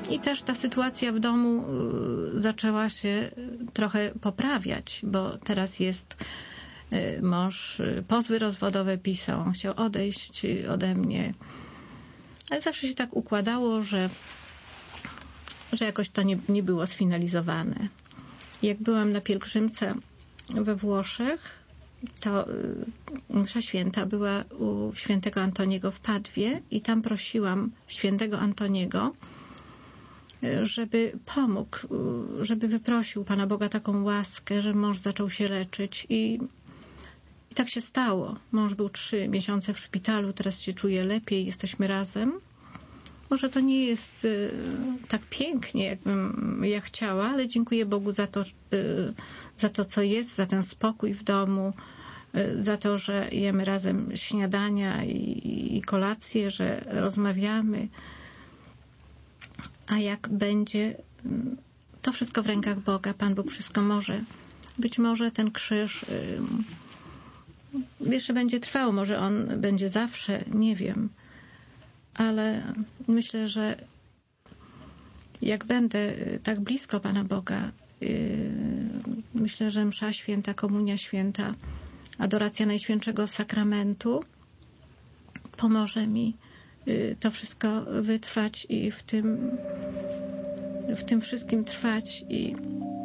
I też ta sytuacja w domu zaczęła się trochę poprawiać, bo teraz jest mąż, pozwy rozwodowe pisał, on chciał odejść ode mnie. Ale zawsze się tak układało, że jakoś to nie było sfinalizowane. Jak byłam na pielgrzymce we Włoszech, to msza święta była u świętego Antoniego w Padwie i tam prosiłam świętego Antoniego, żeby pomógł, żeby wyprosił Pana Boga taką łaskę, że mąż zaczął się leczyć i tak się stało. Mąż był 3 miesiące w szpitalu, teraz się czuje lepiej, jesteśmy razem. Może to nie jest tak pięknie, jakbym ja chciała, ale dziękuję Bogu za to, co jest, za ten spokój w domu, za to, że jemy razem śniadania i kolację, że rozmawiamy. A jak będzie, to wszystko w rękach Boga. Pan Bóg wszystko może. Być może ten krzyż jeszcze będzie trwał, może on będzie zawsze, nie wiem. Ale myślę, że jak będę tak blisko Pana Boga, myślę, że msza święta, komunia święta, adoracja Najświętszego Sakramentu pomoże mi to wszystko wytrwać i w tym wszystkim trwać i